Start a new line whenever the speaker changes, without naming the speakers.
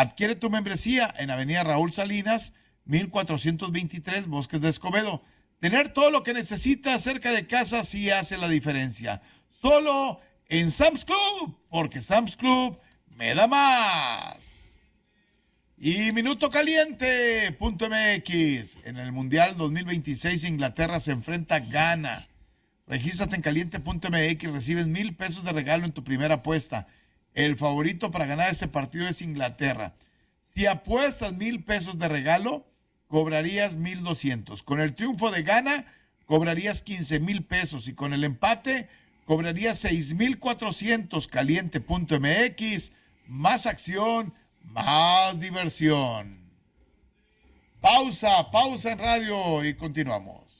Adquiere tu membresía en Avenida Raúl Salinas, 1423, Bosques de Escobedo. Tener todo lo que necesitas cerca de casa sí hace la diferencia. Solo en Sam's Club, porque Sam's Club me da más. Y Minuto Caliente.mx. En el Mundial 2026 Inglaterra se enfrenta a Ghana. Regístrate en Caliente.mx y recibes $1,000 de regalo en tu primera apuesta. El favorito para ganar este partido es Inglaterra. Si apuestas $1,000 de regalo, cobrarías 1,200. Con el triunfo de Ghana, cobrarías 15,000 pesos. Y con el empate, cobrarías 6,400. Caliente.mx. Más acción, más diversión. Pausa en radio y continuamos.